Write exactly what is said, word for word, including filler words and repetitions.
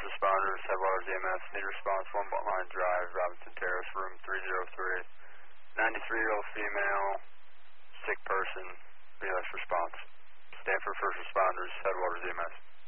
First responders, Headwaters E M S, need response, one Buntline Drive, Robinson Terrace, room three oh three. ninety-three-year-old female, sick person, B L S response. Stanford First Responders, Headwaters E M S.